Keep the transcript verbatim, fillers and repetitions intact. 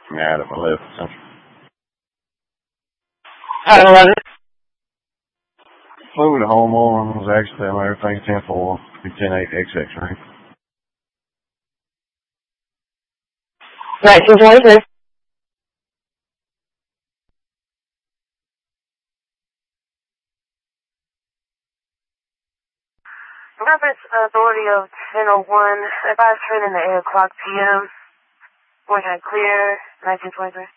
Yeah, at my left. Central. I don't know. Flew to home on was actually on everything ten four, ten eight X X ring. nineteen twenty-three. Reference authority of ten oh one, advised train in the eight o'clock p m. We're clear, nineteen twenty-three.